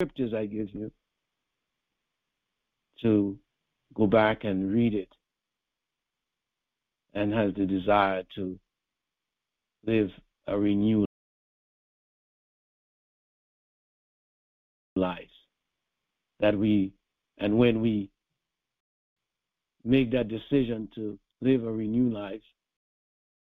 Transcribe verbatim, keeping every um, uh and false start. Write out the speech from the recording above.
scriptures I give you to go back and read it and has the desire to live a renewed life. That we, and when we make that decision to live a renewed life,